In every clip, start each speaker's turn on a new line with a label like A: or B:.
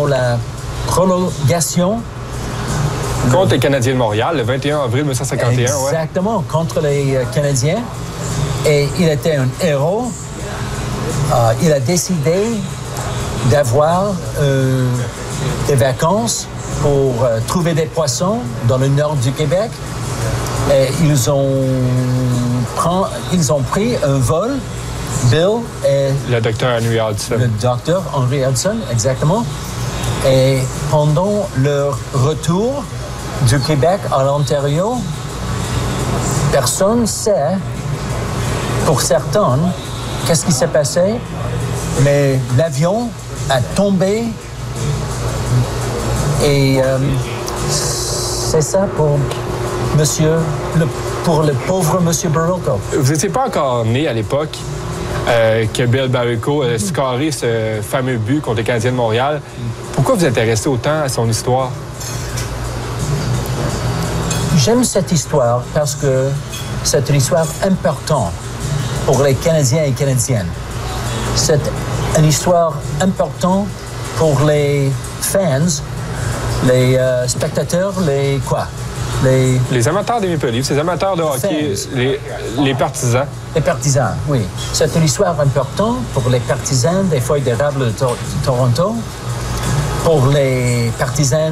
A: pour la prolongation.
B: Contre les Canadiens de Montréal, le 21 avril 1951.
A: Exactement, contre les Canadiens. Et il était un héros. Il a décidé d'avoir des vacances pour trouver des poissons dans le nord du Québec. Et ils ont pris un vol, Bill et...
B: Le docteur Henry Hudson.
A: Le docteur Henry Hudson, exactement. Et pendant leur retour du Québec à l'Ontario, personne ne sait, pour certains, qu'est-ce qui s'est passé, mais l'avion a tombé et c'est ça pour le pauvre Monsieur Barilko.
B: Vous n'étiez pas encore né à l'époque que Bill Barilko a scoré ce fameux but contre les Canadiens de Montréal. Pourquoi vous intéressez autant à son histoire?
A: J'aime cette histoire parce que c'est une histoire importante pour les Canadiens et Canadiennes. C'est une histoire importante pour les fans, les spectateurs,
B: les amateurs des Maple Leafs, les amateurs de hockey, les partisans.
A: Les partisans, oui. C'est une histoire importante pour les partisans des Feuilles d'érable de Toronto, pour les partisans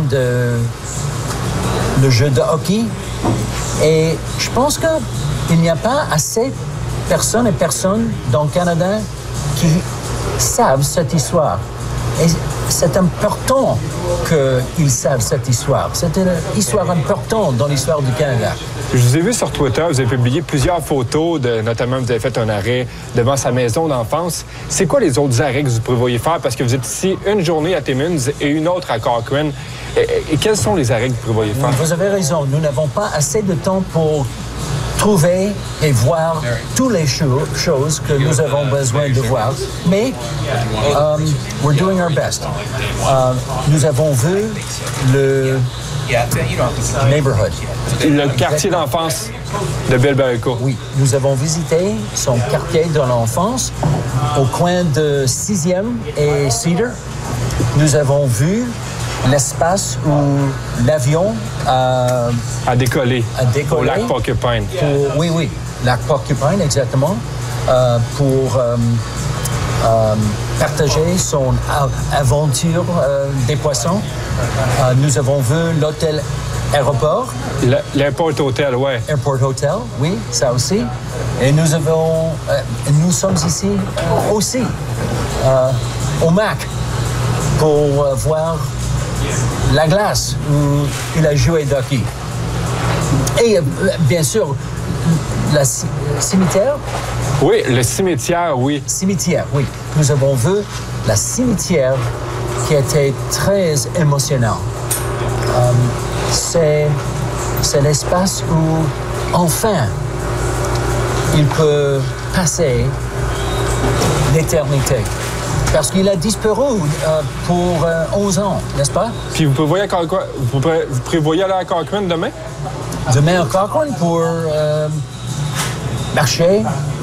A: le jeu de hockey. Et je pense qu'il n'y a pas assez de personnes dans le Canada qui savent cette histoire. Et c'est important qu'ils savent cette histoire. C'est une histoire importante dans l'histoire du Canada.
B: Je vous ai vu sur Twitter, vous avez publié plusieurs photos, notamment vous avez fait un arrêt devant sa maison d'enfance. C'est quoi les autres arrêts que vous prévoyez faire? Parce que vous êtes ici une journée à Timmins et une autre à Cochrane. Et quels sont les arrêts que vous prévoyez faire?
A: Vous avez raison, nous n'avons pas assez de temps pour trouver et voir toutes les choses que nous avons besoin de voir. Mais we're doing our best. Nous avons vu le neighborhood.
B: Le quartier d'enfance de Bill Barilko.
A: Oui, nous avons visité son quartier de l'enfance au coin de 6e et Cedar. Nous avons vu l'espace où l'avion a
B: décollé au lac Porcupine.
A: Oui, lac Porcupine, exactement, pour partager son aventure des poissons. Nous avons vu l'hôtel aéroport.
B: L'Airport Hotel, oui.
A: Airport Hotel, oui, ça aussi. Et nous sommes ici aussi, au MAC, pour voir la glace où il a joué d'hockey. Et bien sûr, le cimetière.
B: Oui, le cimetière, oui.
A: Cimetière, oui. Nous avons vu le cimetière qui était très émotionnel. C'est l'espace où, enfin, il peut passer l'éternité. Parce qu'il a disparu pour 11 ans, n'est-ce pas?
B: Puis vous prévoyez aller à Cochrane demain?
A: Demain à Cochrane pour marcher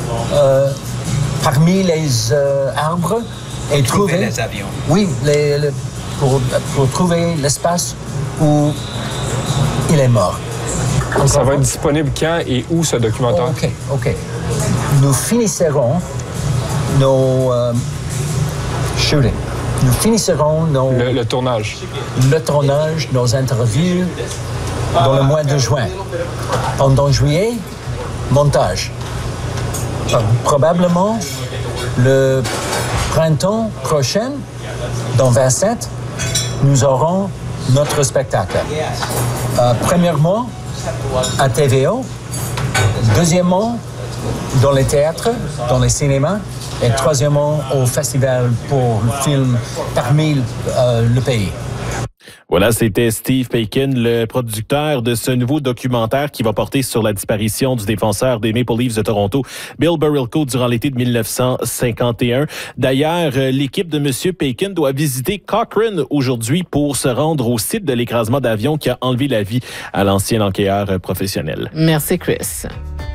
A: parmi les arbres et trouver
C: les avions.
A: Oui, pour trouver l'espace où il est mort.
B: Ça va être disponible quand et où, ce documentaire?
A: OK. Nous finirons nos shooting. Nous finirons
B: le tournage.
A: Le tournage, nos interviews dans le mois de juin. Pendant juillet, montage. Probablement le printemps prochain, dans 27, nous aurons notre spectacle. Premièrement, à TVO. Deuxièmement, dans les théâtres, dans les cinémas. Et troisièmement, au festival pour le film parmi le pays.
D: Voilà, c'était Steve Paikin, le producteur de ce nouveau documentaire qui va porter sur la disparition du défenseur des Maple Leafs de Toronto, Bill Barilko, durant l'été de 1951. D'ailleurs, l'équipe de M. Paikin doit visiter Cochrane aujourd'hui pour se rendre au site de l'écrasement d'avion qui a enlevé la vie à l'ancien hockeyeur professionnel.
E: Merci, Chris.